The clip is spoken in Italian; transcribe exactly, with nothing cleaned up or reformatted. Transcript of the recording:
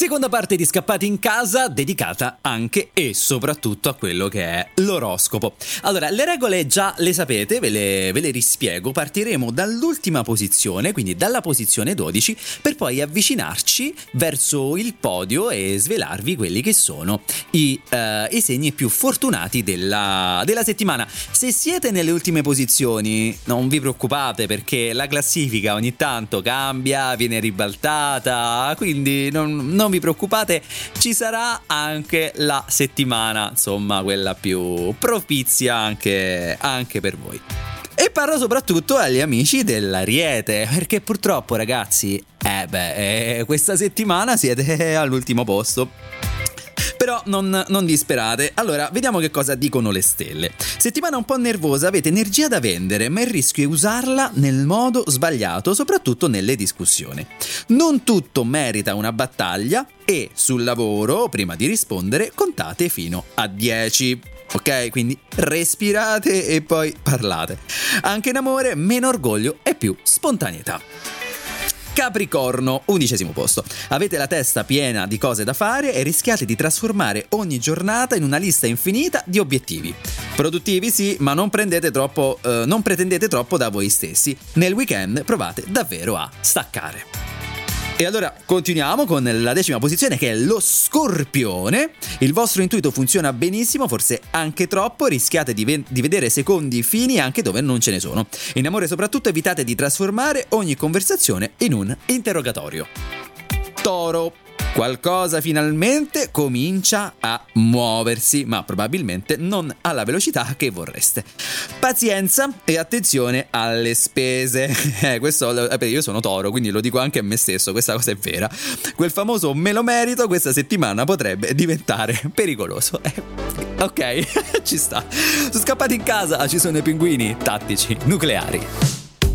Seconda parte di Scappati in casa, dedicata anche e soprattutto a quello che è l'oroscopo. Allora, le regole già le sapete, ve le, ve le rispiego. Partiremo dall'ultima posizione, quindi dalla posizione dodici, per poi avvicinarci verso il podio e svelarvi quelli che sono i, uh, i segni più fortunati della, della settimana. Se siete nelle ultime posizioni, non vi preoccupate, perché la classifica ogni tanto cambia, viene ribaltata, quindi non, non Non vi preoccupate, ci sarà anche la settimana, insomma, quella più propizia anche, anche per voi. E parlo soprattutto agli amici dell'Ariete, perché purtroppo, ragazzi, eh beh, eh, questa settimana siete all'ultimo posto. Però non, non disperate. Allora, vediamo che cosa dicono le stelle. Settimana un po' nervosa, avete energia da vendere, ma il rischio è usarla nel modo sbagliato, soprattutto nelle discussioni. Non tutto merita una battaglia e sul lavoro, prima di rispondere, contate fino a dieci. Ok, quindi respirate e poi parlate. Anche in amore, meno orgoglio e più spontaneità. Capricorno, undicesimo posto. Avete la testa piena di cose da fare e rischiate di trasformare ogni giornata in una lista infinita di obiettivi. Produttivi sì, ma non prendete troppo, eh, non pretendete troppo da voi stessi. Nel weekend provate davvero a staccare. E allora continuiamo con la decima posizione, che è lo Scorpione. Il vostro intuito funziona benissimo, forse anche troppo, rischiate di, ve- di vedere secondi fini anche dove non ce ne sono. In amore soprattutto evitate di trasformare ogni conversazione in un interrogatorio. Toro. Qualcosa finalmente comincia a muoversi, ma probabilmente non alla velocità che vorreste. Pazienza e attenzione alle spese. Eh, questo, io sono Toro, quindi lo dico anche a me stesso, questa cosa è vera. Quel famoso me lo merito questa settimana potrebbe diventare pericoloso. Eh, ok, ci sta. Sono scappati in casa, ci sono i pinguini tattici nucleari.